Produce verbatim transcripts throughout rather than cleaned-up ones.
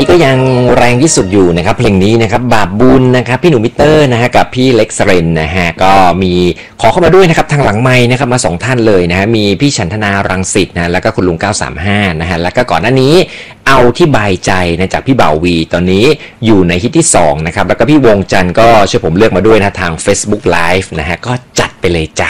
นี้ก็ยังแรงที่สุดอยู่นะครับเพลงนี้นะครับบาปบุญนะครับพี่หนูมิเตอร์นะฮะกับพี่เล็กซ์เรนนะฮะก็มีขอเข้ามาด้วยนะครับทางหลังไมค์นะครับมาสองท่านเลยนะฮะมีพี่ฉันธนารังสิตนะแล้วก็คุณลุงเก้าสามห้านะฮะแล้วก็ก่อนหน้านี้เอาที่บายใจนะจากพี่เบาวีตอนนี้อยู่ในฮิตที่สองนะครับแล้วก็พี่วงจันทร์ก็ช่วยผมเลือกมาด้วยนะทาง Facebook Live นะฮะก็จัดไปเลยจ้ะ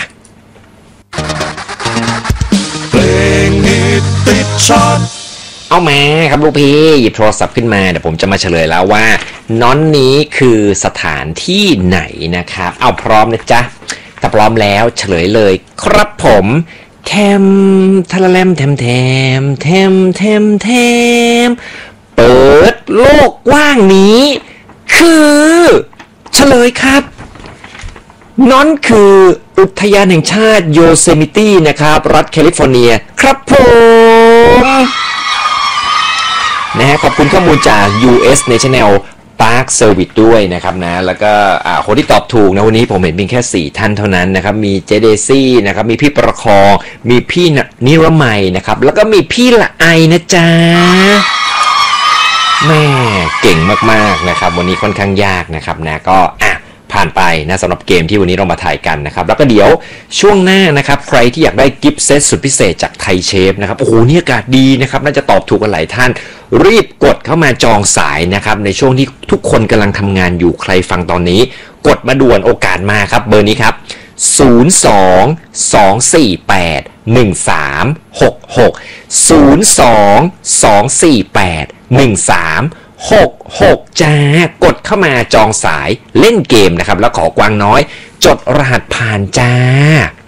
เพลงฮิตติดชาร์ตเอามาครับลูกพี่หยิบโทรศัพท์ขึ้นมาเดี๋ยวผมจะมาเฉลยแล้วว่าน้อนนี้คือสถานที่ไหนนะครับเอาพร้อมนะจ๊ะถ้าพร้อมแล้วเฉลยเลยครับผมแทมทะละแลมแทมแทมแทมแทมแทมเปิดโลกกว้างนี้คือเฉลยครับน้อนคืออุทยานแห่งชาติโยเซมิตี้นะครับรัฐแคลิฟอร์เนียครับผมนะฮะขอบคุณข้อมูลจาก ยู เอส National Park Service ด้วยนะครับนะแล้วก็อ่าคนที่ตอบถูกนะวันนี้ผมเห็นเพียงแค่สี่ท่านเท่านั้นนะครับมีเจเดซี่นะครับมีพี่ประคองมีพี่นิรมัยนะครับแล้วก็มีพี่ละไอนะจ๊ะแม่เก่งมากๆนะครับวันนี้ค่อนข้างยากนะครับนะก็อ่ะผ่านไปนะสำหรับเกมที่วันนี้เรามาถ่ายกันนะครับแล้วก็เดี๋ยวช่วงหน้านะครับใครที่อยากได้กิฟต์เซตสุดพิเศษจากไทยเชฟนะครับโอ้โหนี่อากาศดีนะครับน่าจะตอบถูกกันหลายท่านรีบกดเข้ามาจองสายนะครับในช่วงที่ทุกคนกำลังทำงานอยู่ใครฟังตอนนี้กดมาด่วนโอกาสมาครับเบอร์นี้ครับศูนย์ สอง สอง สี่ แปด หนึ่ง สาม หก หก ศูนย์ สอง สอง สี่ แปด หนึ่ง สาม หก หกจ้ากดเข้ามาจองสายเล่นเกมนะครับแล้วขอกวางน้อยจดรหัสผ่านจ้า